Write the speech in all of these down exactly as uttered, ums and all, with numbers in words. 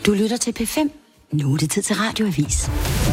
Du lytter til P fem. Nu er det tid til Radioavis.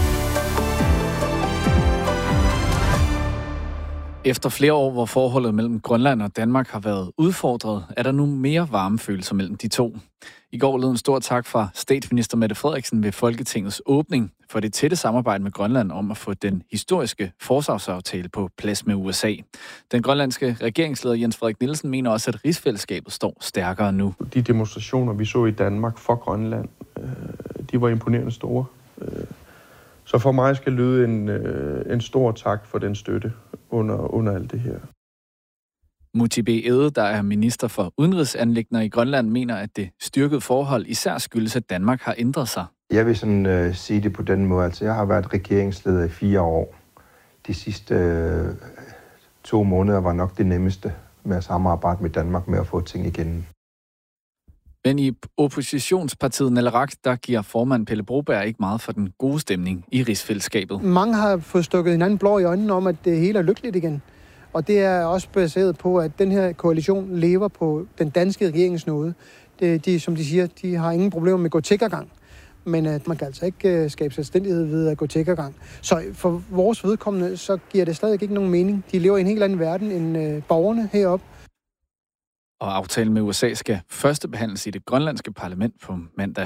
Efter flere år, hvor forholdet mellem Grønland og Danmark har været udfordret, er der nu mere varme følelser mellem de to. I går lød en stor tak fra statsminister Mette Frederiksen ved Folketingets åbning for det tætte samarbejde med Grønland om at få den historiske forsvarsaftale på plads med U S A. Den grønlandske regeringsleder Jens Frederik Nielsen mener også, at rigsfællesskabet står stærkere nu. De demonstrationer, vi så i Danmark for Grønland, de var imponerende store. Så for mig skal lyde en, en stor tak for den støtte under, under alt det her. Muti B. Egede, der er minister for udenrigsanliggender i Grønland, mener, at det styrkede forhold især skyldes, at Danmark har ændret sig. Jeg vil sådan øh, sige det på den måde. Altså, jeg har været regeringsleder i fire år. De sidste øh, to måneder var nok det nemmeste med at samarbejde med Danmark med at få ting igennem. Men i oppositionspartiet Naleraq, der giver formand Pelle Broberg ikke meget for den gode stemning i rigsfællesskabet. Mange har fået stukket hinanden blå i øjnene om, at det hele er lykkeligt igen. Og det er også baseret på, at den her koalition lever på den danske regerings nåde. Det, de, som de siger, de har ingen problemer med at gå tiggergang. Men at man kan altså ikke uh, skabe selvstændighed ved at gå tiggergang. Så for vores vedkommende, så giver det stadig ikke nogen mening. De lever i en helt anden verden end uh, borgerne heroppe. Og aftalen med U S A skal første behandles i det grønlandske parlament på mandag.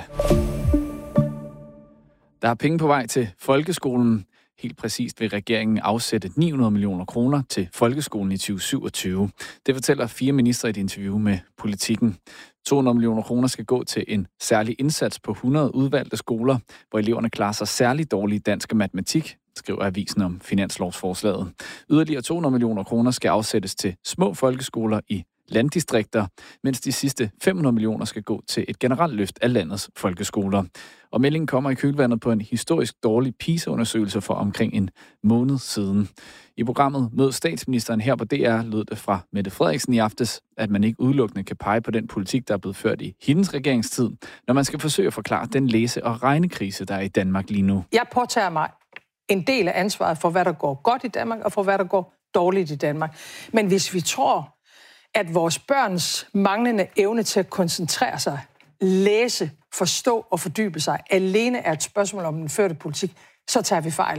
Der er penge på vej til folkeskolen. Helt præcist vil regeringen afsætte ni hundrede millioner kroner til folkeskolen i tyve syvogtyve. Det fortæller fire ministre i et interview med Politikken. to hundrede millioner kroner skal gå til en særlig indsats på hundrede udvalgte skoler, hvor eleverne klarer sig særligt dårligt i dansk og matematik, skriver avisen om finanslovsforslaget. Yderligere to hundrede millioner kroner skal afsættes til små folkeskoler i landdistrikter, mens de sidste fem hundrede millioner skal gå til et generelt løft af landets folkeskoler. Og meldingen kommer i kølvandet på en historisk dårlig PISA-undersøgelse for omkring en måned siden. I programmet Mød statsministeren her på D R lød det fra Mette Frederiksen i aftes, at man ikke udelukkende kan pege på den politik, der er blevet ført i hendes regeringstid, når man skal forsøge at forklare den læse- og regnekrise, der er i Danmark lige nu. Jeg påtager mig en del af ansvaret for, hvad der går godt i Danmark, og for, hvad der går dårligt i Danmark. Men hvis vi tror, at vores børns manglende evne til at koncentrere sig, læse, forstå og fordybe sig alene er et spørgsmål om den førte politik, så tager vi fejl.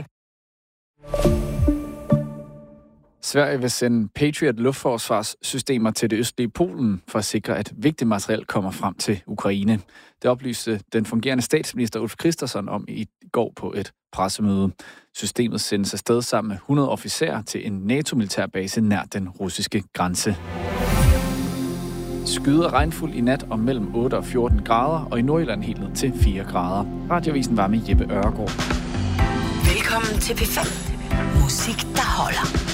Sverige vil sende Patriot luftforsvarssystemer til det østlige Polen for at sikre, at vigtigt materiel kommer frem til Ukraine. Det oplyste den fungerende statsminister Ulf Kristersson om i går på et pressemøde. Systemet sendes afsted sammen med hundrede officerer til en NATO-militærbase nær den russiske grænse. Skyder regnfuld i nat om mellem otte og fjorten grader, og i Nordjylland helt ned til fire grader. Radioavisen var med Jeppe Ørgaard. Velkommen til P fem. Musik, der holder.